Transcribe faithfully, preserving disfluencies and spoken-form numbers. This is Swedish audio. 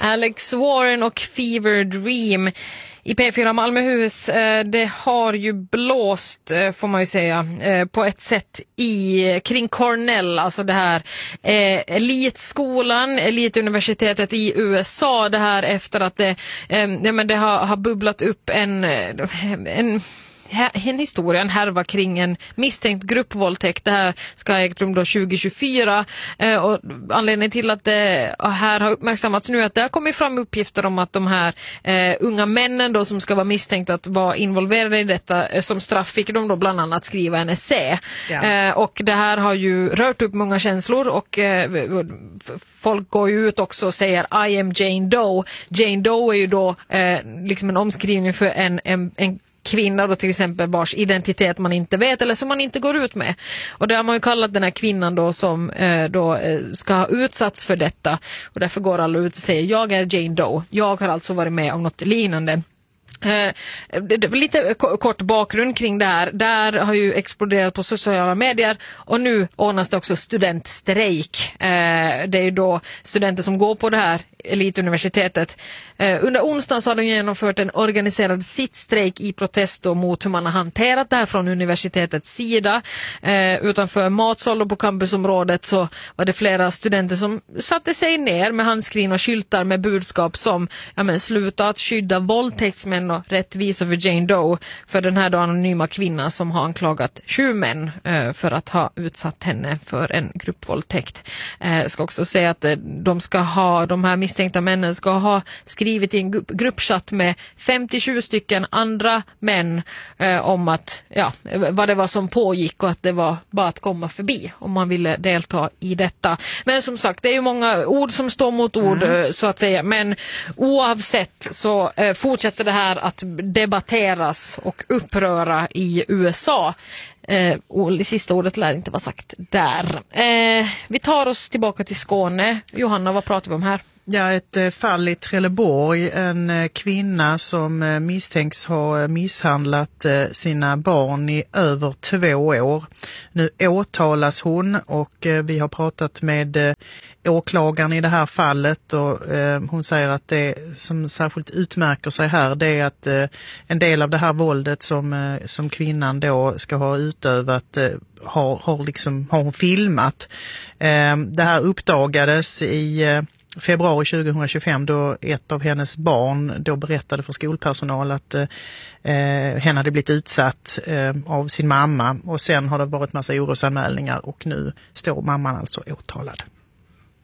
Alex Warren och Fever Dream i P fyra Malmöhus. Det har ju blåst, får man ju säga, på ett sätt i kring Cornell, alltså det här elitskolan, elituniversitetet i U S A, det här efter att det, ja, men det har, har bubblat upp en, en en historia, en härva kring en misstänkt gruppvåldtäkt. Det här ska ha ägt rum då tjugo tjugofyra eh, och anledningen till att det här har uppmärksammats nu är att det har kommit fram uppgifter om att de här eh, unga männen då som ska vara misstänkta att vara involverade i detta, eh, som straff fick de då bland annat skriva en essä. Ja. Eh, och det här har ju rört upp många känslor och eh, folk går ju ut också och säger I am Jane Doe. Jane Doe är ju då eh, liksom en omskrivning för en, en, en kvinna då till exempel vars identitet man inte vet eller som man inte går ut med. Och det har man ju kallat den här kvinnan då som eh, då eh, ska ha utsatts för detta. Och därför går alla ut och säger jag är Jane Doe. Jag har alltså varit med om något liknande. Uh, det, det, lite k- kort bakgrund kring det här. Där har ju exploderat på sociala medier och nu ordnas det också studentstrejk. Uh, det är ju då studenter som går på det här elituniversitetet. Uh, under onsdagen så har de genomfört en organiserad sittstrejk i protest då mot hur man har hanterat det här från universitetets sida. Uh, utanför matsal och på campusområdet så var det flera studenter som satte sig ner med handskrivna skyltar med budskap som ja, men, sluta att skydda våldtäktsmän och rättvisa för Jane Doe, för den här då anonyma kvinnan som har anklagat sju män eh, för att ha utsatt henne för en gruppvåldtäkt. Eh, ska också säga att eh, de ska ha, de här misstänkta männen ska ha skrivit i en gu- gruppchatt med femtiosju stycken andra män eh, om att, ja, vad det var som pågick och att det var bara att komma förbi om man ville delta i detta. Men som sagt, det är ju många ord som står mot ord mm. eh, så att säga, men oavsett så eh, fortsätter det här att debatteras och uppröra i U S A. Eh, och det sista ordet lär inte vara sagt där. Eh, vi tar oss tillbaka till Skåne. Johanna, vad pratar vi om här? Ja, ett fall i Trelleborg. En kvinna som misstänks ha misshandlat sina barn i över två år. Nu åtalas hon och vi har pratat med åklagaren i det här fallet och hon säger att det som särskilt utmärker sig här det är att en del av det här våldet som, som kvinnan då ska ha utövat har, har, liksom, har hon filmat. Det här uppdagades i februari tjugohundratjugofem då ett av hennes barn då berättade för skolpersonal att eh, henne hade blivit utsatt eh, av sin mamma och sen har det varit massa orosanmälningar och nu står mamman alltså åtalad.